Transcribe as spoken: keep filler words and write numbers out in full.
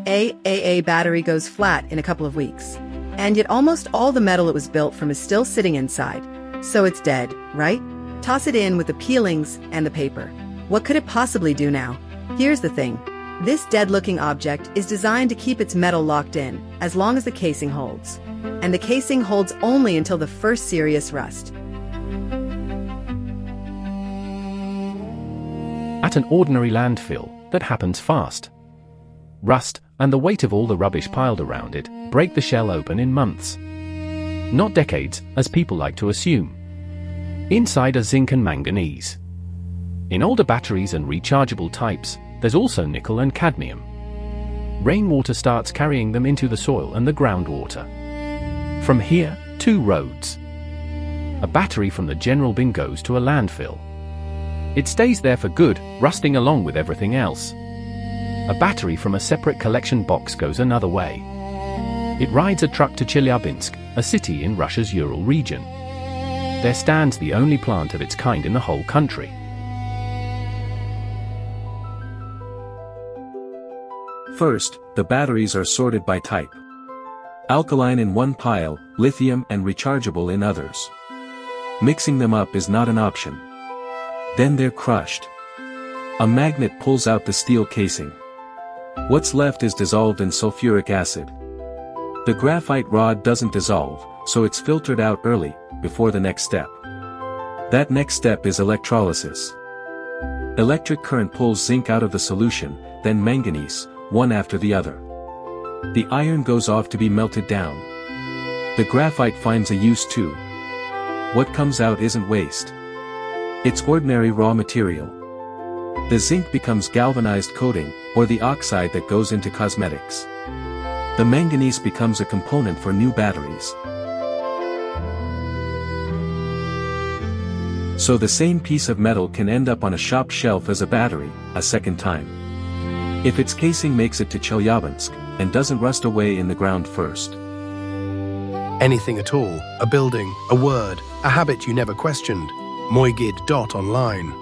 triple A battery goes flat in a couple of weeks. And yet almost all the metal it was built from is still sitting inside. So it's dead, right? Toss it in with the peelings and the paper. What could it possibly do now? Here's the thing. This dead-looking object is designed to keep its metal locked in, as long as the casing holds. And the casing holds only until the first serious rust. At an ordinary landfill, that happens fast. Rust, and the weight of all the rubbish piled around it, break the shell open in months. Not decades, as people like to assume. Inside are zinc and manganese. In older batteries and rechargeable types, there's also nickel and cadmium. Rainwater starts carrying them into the soil and the groundwater. From here, two roads. A battery from the general bin goes to a landfill. It stays there for good, rusting along with everything else. A battery from a separate collection box goes another way. It rides a truck to Chelyabinsk, a city in Russia's Ural region. There stands the only plant of its kind in the whole country. First, the batteries are sorted by type. Alkaline in one pile, lithium and rechargeable in others. Mixing them up is not an option. Then they're crushed. A magnet pulls out the steel casing. What's left is dissolved in sulfuric acid. The graphite rod doesn't dissolve, so it's filtered out early, before the next step. That next step is electrolysis. Electric current pulls zinc out of the solution, then manganese, one after the other. The iron goes off to be melted down. The graphite finds a use too. What comes out isn't waste. It's ordinary raw material. The zinc becomes galvanized coating, or the oxide that goes into cosmetics. The manganese becomes a component for new batteries. So the same piece of metal can end up on a shop shelf as a battery, a second time. If its casing makes it to Chelyabinsk, and doesn't rust away in the ground first. Anything at all, a building, a word, a habit you never questioned. Moigid dot online